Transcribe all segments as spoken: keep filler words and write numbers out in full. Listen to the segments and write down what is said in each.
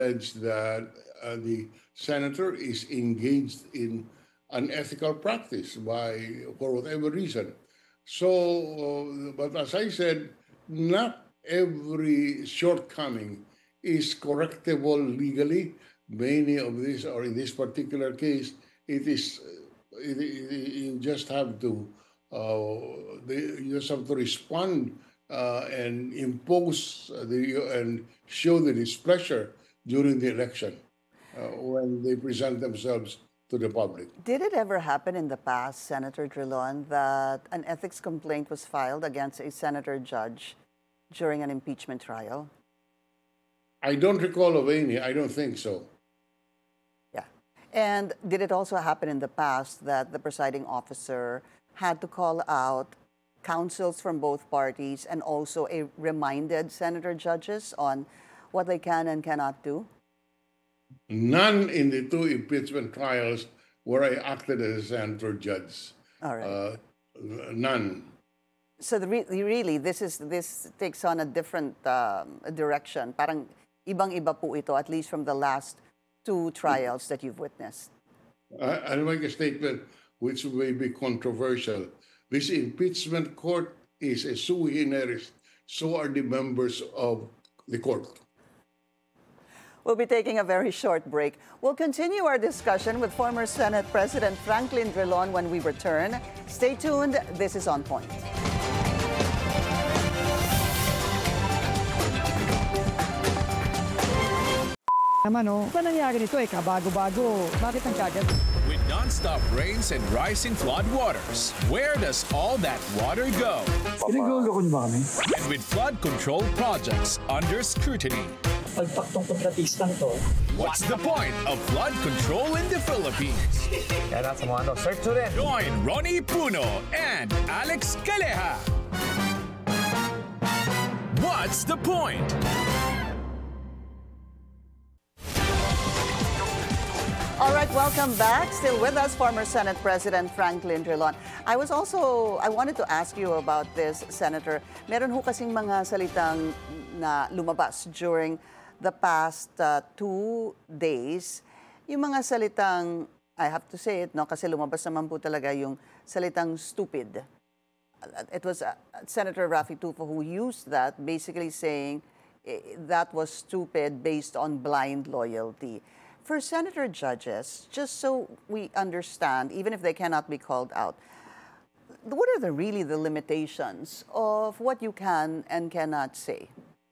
alleged that uh, the senator is engaged in unethical practice by for whatever reason. So, uh, but as I said, not every shortcoming is correctable legally. Many of these, or in this particular case, it is uh, it, it, you just have to uh, they, you just have to respond uh, and impose the and show the displeasure during the election uh, when they present themselves to the public. Did it ever happen in the past, Senator Drilon, that an ethics complaint was filed against a senator judge during an impeachment trial? I don't recall of any. I don't think so. Yeah. And did it also happen in the past that the presiding officer had to call out counsels from both parties and also a reminded senator judges on what they can and cannot do? None in the two impeachment trials where I acted as a senator judge. All right. Uh, none. So the re- really, this is this takes on a different um, direction. Parang ibang-iba po ito, at least from the last two trials that you've witnessed. I, I'll make a statement which may be controversial. This impeachment court is a sui generis. So are the members of the court. We'll be taking a very short break. We'll continue our discussion with former Senate President Franklin Drilon when we return. Stay tuned. This is On Point. Naman oh, ba nangyari nito eh, kabago-bago. Bakit ang kagat? With non-stop rains and rising flood waters, where does all that water go? Pinag-uulog ko niyo ba kami? And with flood control projects under scrutiny, pagpaktong kontratistang to. what's the point of flood control in the Philippines? Kaya nasa mga ano, search nyo rin. Join Ronnie Puno and Alex Caleja. What's the point? All right, welcome back. Still with us, former Senate President Franklin Drilon. I was also, I wanted to ask you about this, Senator. Meron ho kasing mga salitang na lumabas during the past uh, two days. Yung mga salitang, I have to say it, no, kasi lumabas naman po talaga yung salitang stupid. It was uh, Senator Raffy Tulfo who used that, basically saying eh, that was stupid based on blind loyalty. For senator judges, just so we understand, even if they cannot be called out, what are the really the limitations of what you can and cannot say?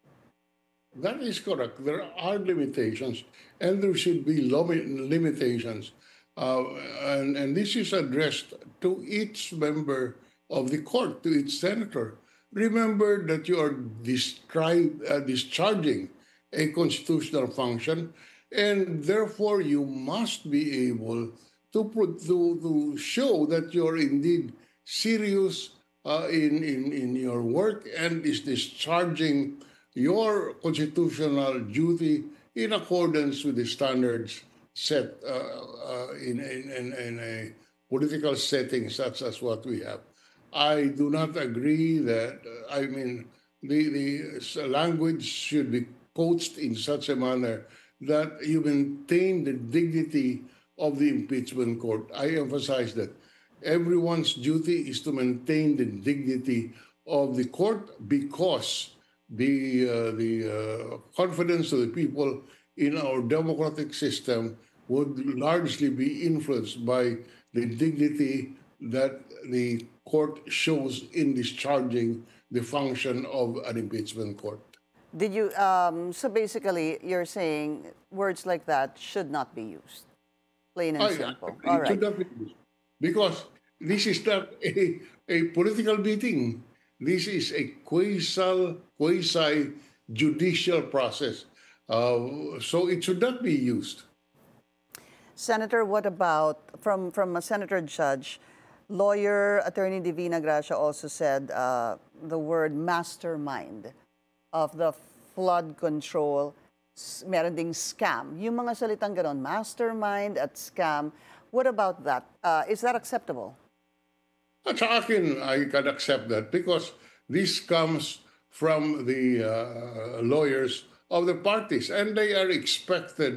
That is correct. There are limitations, and there should be limi- limitations. Uh, and, and this is addressed to each member of the court, to each senator. Remember that you are distri- uh, discharging a constitutional function, and therefore you must be able to, pro- to, to show that you're indeed serious uh, in, in, in your work and is discharging your constitutional duty in accordance with the standards set uh, uh, in, in, in, in a political setting such as what we have. I do not agree that, uh, I mean, the, the language should be coached in such a manner that you maintain the dignity of the impeachment court. I emphasize that everyone's duty is to maintain the dignity of the court because the uh, the uh, confidence of the people in our democratic system would largely be influenced by the dignity that the court shows in discharging the function of an impeachment court. Did you, um, so basically you're saying words like that should not be used, plain and I- simple. I- All it right. should not be used. Because this is not a, a political meeting. This is a quasi, quasi judicial process. Uh, so it should not be used. Senator, what about, from, from a senator judge, lawyer Attorney Divina Gracia also said uh, the word mastermind of the flood control, s- meron ding scam. Yung mga salitang ganon, mastermind at scam, what about that? Uh, is that acceptable? At sa akin, I can accept that because this comes from the uh, lawyers of the parties, and they are expected